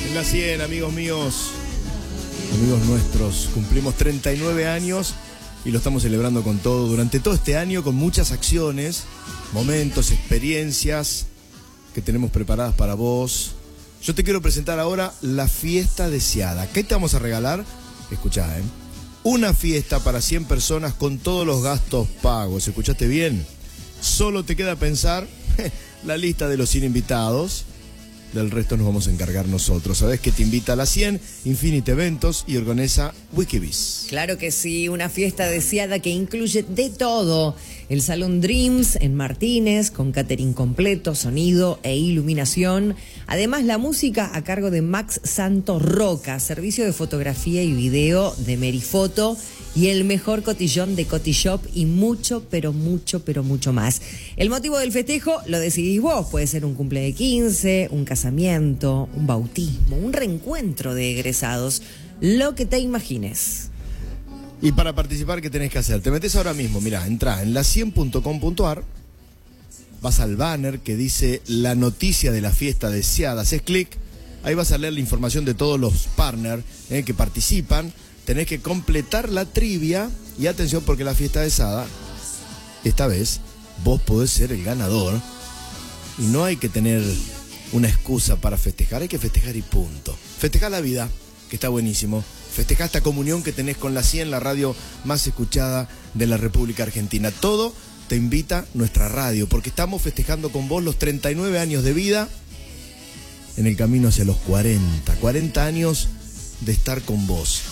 La 100, amigos míos, amigos nuestros, cumplimos 39 años y lo estamos celebrando con todo, durante todo este año, con muchas acciones, momentos, experiencias que tenemos preparadas para vos. Yo te quiero presentar ahora la fiesta deseada. ¿Qué te vamos a regalar? Escuchá, una fiesta para 100 personas con todos los gastos pagos. ¿Escuchaste bien? Solo te queda pensar la lista de los 100 invitados. Del resto nos vamos a encargar nosotros. ¿Sabés que te invita a la 100? Infinite Eventos y organiza Wikibiz. Claro que sí, una fiesta deseada que incluye de todo. El Salón Dreams en Martínez, con catering completo, sonido e iluminación. Además, la música a cargo de Max Santo Roca, servicio de fotografía y video de Merifoto y el mejor cotillón de Cotishop y mucho, pero mucho más. El motivo del festejo lo decidís vos. Puede ser un cumple de 15, un casamiento, un bautismo, un reencuentro de egresados, lo que te imagines. Y para participar, ¿qué tenés que hacer? Te metés ahora mismo, mirá, entrá en la100.com.ar, vas al banner que dice la noticia de la fiesta deseada, haces clic, ahí vas a leer la información de todos los partners que participan, tenés que completar la trivia y atención porque la fiesta deseada, esta vez, vos podés ser el ganador y no hay que tener una excusa para festejar, hay que festejar y punto. Festejar la vida, que está buenísimo. Festejar esta comunión que tenés con la 100, la radio más escuchada de la República Argentina. Todo te invita nuestra radio, porque estamos festejando con vos los 39 años de vida en el camino hacia los 40 años de estar con vos.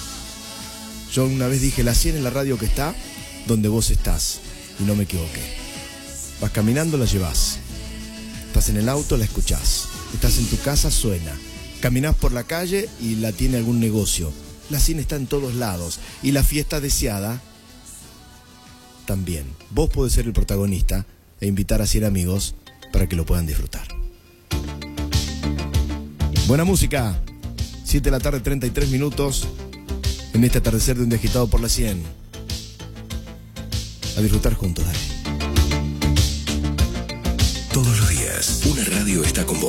Yo una vez dije, la 100 es la radio que está donde vos estás, y no me equivoqué. Vas caminando, la llevás. Estás en el auto, la escuchás. Estás en tu casa, suena. Caminás por la calle y la tiene algún negocio. La 100 está en todos lados. Y la fiesta deseada también. Vos podés ser el protagonista e invitar a 100 amigos para que lo puedan disfrutar. Buena música. 7 de la tarde, 33 minutos. En este atardecer de un día agitado por la 100. A disfrutar juntos, dale. Todos los días, una radio está con vos.